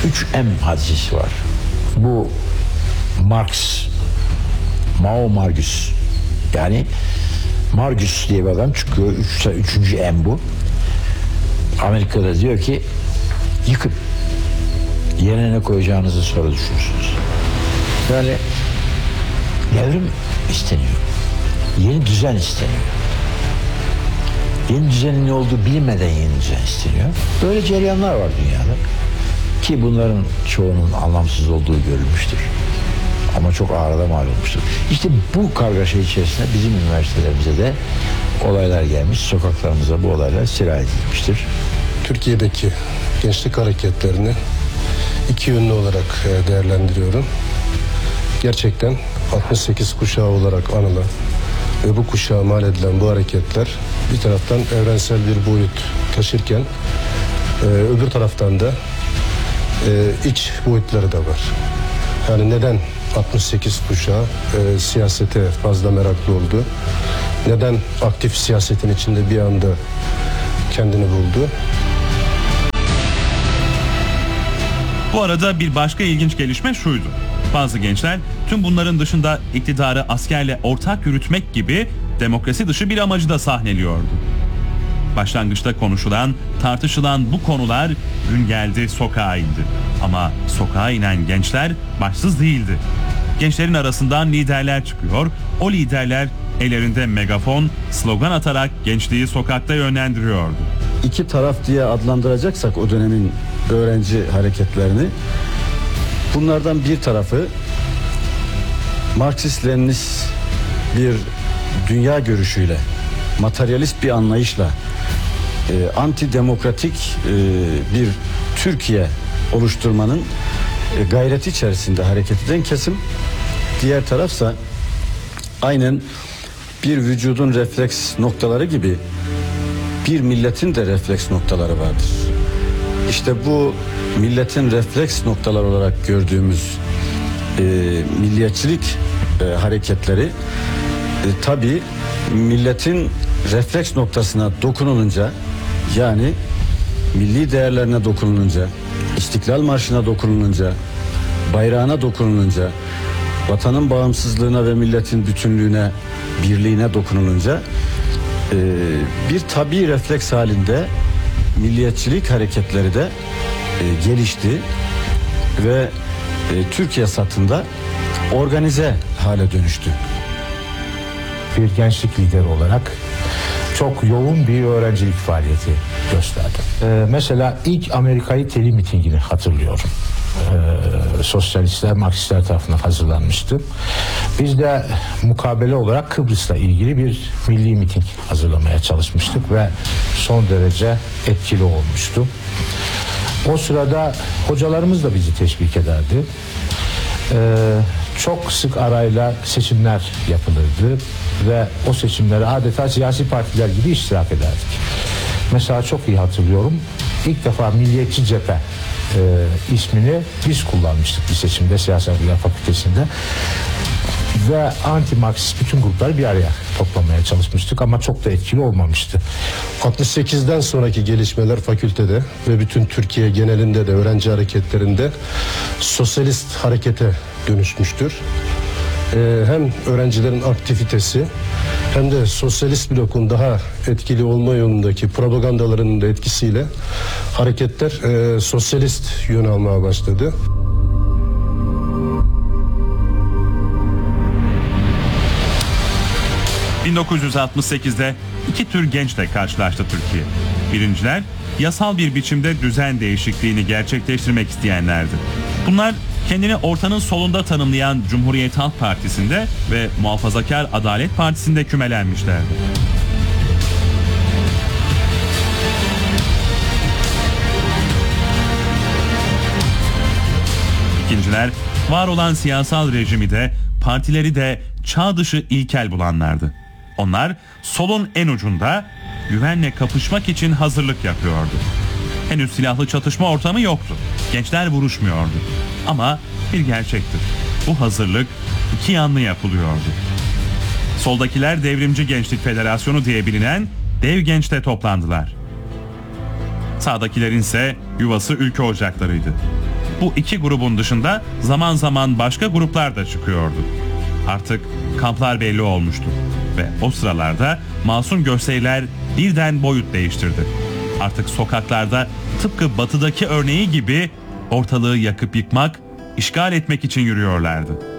3M hadisesi var. Bu Mao Margus. Yani Margus diye bir adam çıkıyor. Üçüncü M bu. Amerika'da diyor ki yıkın. Yerine ne koyacağınızı sonra düşünürsünüz. Yani devrim isteniyor. Yeni düzen isteniyor. Yeni düzenin ne olduğu bilinmeden yeni düzen isteniyor. Böyle cereyanlar var dünyada. Ki bunların çoğunun anlamsız olduğu görülmüştür. Ama çok ağırda mal olmuştur. İşte bu kargaşa içerisinde bizim üniversitelerimize de olaylar gelmiş. Sokaklarımıza bu olaylar sirayet edilmiştir. Türkiye'deki gençlik hareketlerini iki yönlü olarak değerlendiriyorum. Gerçekten 68 kuşağı olarak anılan ve bu kuşağa mal edilen bu hareketler bir taraftan evrensel bir boyut taşırken öbür taraftan da iç boyutları da var. Yani neden 68 kuşağı siyasete fazla meraklı oldu? Neden aktif siyasetin içinde bir anda kendini buldu? Bu arada bir başka ilginç gelişme şuydu. Bazı gençler tüm bunların dışında iktidarı askerle ortak yürütmek gibi demokrasi dışı bir amacı da sahneliyordu. Başlangıçta konuşulan, tartışılan bu konular gün geldi sokağa indi. Ama sokağa inen gençler başsız değildi. Gençlerin arasından liderler çıkıyor. O liderler ellerinde megafon, slogan atarak gençliği sokakta yönlendiriyordu. İki taraf diye adlandıracaksak o dönemin öğrenci hareketlerini, bunlardan bir tarafı Marksist-Leninist bir dünya görüşüyle, materyalist bir anlayışla antidemokratik bir Türkiye oluşturmanın gayreti içerisinde hareket eden kesim. Diğer tarafsa aynen bir vücudun refleks noktaları gibi bir milletin de refleks noktaları vardır. İşte bu milletin refleks noktaları olarak gördüğümüz milliyetçilik hareketleri tabii milletin refleks noktasına dokunulunca, yani milli değerlerine dokunulunca, İstiklal Marşı'na dokunulunca, bayrağına dokunulunca, vatanın bağımsızlığına ve milletin bütünlüğüne, birliğine dokunulunca bir tabii refleks halinde milliyetçilik hareketleri de gelişti ve Türkiye satında organize hale dönüştü. Bir gençlik lideri olarak çok yoğun bir öğrencilik faaliyeti gösterdim. Mesela ilk Amerika'yı Teli mitingini hatırlıyorum. Sosyalistler, Marksistler tarafından hazırlanmıştı. Biz de mukabele olarak Kıbrıs'la ilgili bir milli miting hazırlamaya çalışmıştık ve son derece etkili olmuştu. O sırada hocalarımız da bizi teşvik ederdi. Çok sık arayla seçimler yapılırdı ve o seçimlere adeta siyasi partiler gibi iştirak ederdik. Mesela çok iyi hatırlıyorum. İlk defa Milliyetçi Cephe ismini biz kullanmıştık bir seçimde, Siyasal Bilgiler Fakültesi'nde. Ve anti-Marksist bütün grupları bir araya toplamaya çalışmıştık ama çok da etkili olmamıştı. 68'den sonraki gelişmeler fakültede ve bütün Türkiye genelinde de öğrenci hareketlerinde sosyalist harekete dönüşmüştür. Hem öğrencilerin aktivitesi hem de sosyalist blokun daha etkili olma yolundaki propagandalarının da etkisiyle hareketler sosyalist yön almaya başladı. ...1968'de iki tür gençle karşılaştı Türkiye. Birinciler, yasal bir biçimde düzen değişikliğini gerçekleştirmek isteyenlerdi. Bunlar kendini ortanın solunda tanımlayan Cumhuriyet Halk Partisi'nde ve Muhafazakar Adalet Partisi'nde kümelenmişlerdi. İkinciler, var olan siyasal rejimi de, partileri de çağ dışı ilkel bulanlardı. Onlar solun en ucunda güvenle kapışmak için hazırlık yapıyordu. Henüz silahlı çatışma ortamı yoktu. Gençler vuruşmuyordu. Ama bir gerçektir. Bu hazırlık iki yanlı yapılıyordu. Soldakiler Devrimci Gençlik Federasyonu diye bilinen Dev Genç'te toplandılar. Sağdakilerin ise yuvası ülke ocaklarıydı. Bu iki grubun dışında zaman zaman başka gruplar da çıkıyordu. Artık kamplar belli olmuştu ve o sıralarda masum gösteriler birden boyut değiştirdi. Artık sokaklarda tıpkı batıdaki örneği gibi ortalığı yakıp yıkmak, işgal etmek için yürüyorlardı.